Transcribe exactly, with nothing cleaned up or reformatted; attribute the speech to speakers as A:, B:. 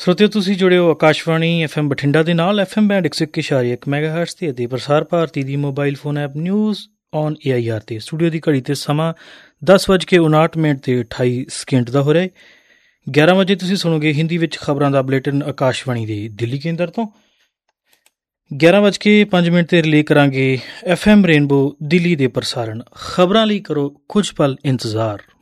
A: ਸਰੋਤਿਓ ਤੁਸੀਂ ਜੁੜੇ ਹੋ ਆਕਾਸ਼ਵਾਣੀ ਐਫ ਐਮ ਬਠਿੰਡਾ ਦੇ ਨਾਲ। ਐਫ ਐਮ ਬੈਂਡ ਇੱਕ ਸੌ ਇੱਕ ਇਸ਼ਾਰੇ ਇੱਕ ਮੈਗਾ ਹਰਟਸ 'ਤੇ ਅਤੇ ਪ੍ਰਸਾਰ ਭਾਰਤੀ ਦੀ mobile phone app news on A I R 'ਤੇ। ਸਟੂਡੀਓ ਦੀ ਘੜੀ 'ਤੇ ਸਮਾਂ ਦਸ ਵੱਜ ਕੇ ਉਣਾਹਠ ਮਿੰਟ ਅਤੇ ਅਠਾਈ ਸਕਿੰਟ ਦਾ ਹੋ ਰਿਹਾ ਹੈ। ਗਿਆਰਾਂ ਵਜੇ ਤੁਸੀਂ ਸੁਣੋਗੇ ਹਿੰਦੀ ਵਿੱਚ ਖਬਰਾਂ ਦਾ ਬੁਲੇਟਿਨ ਆਕਾਸ਼ਵਾਣੀ ਦੇ ਦਿੱਲੀ ਕੇਂਦਰ ਤੋਂ। ਗਿਆਰਾਂ ਵੱਜ ਕੇ ਪੰਜ ਮਿੰਟ 'ਤੇ ਰਿਲੇ ਕਰਾਂਗੇ ਐਫ ਐਮ ਰੇਨਬੋ ਦਿੱਲੀ ਦੇ ਪ੍ਰਸਾਰਣ। ਖਬਰਾਂ ਲਈ ਕਰੋ ਕੁਝ ਪਲ ਇੰਤਜ਼ਾਰ।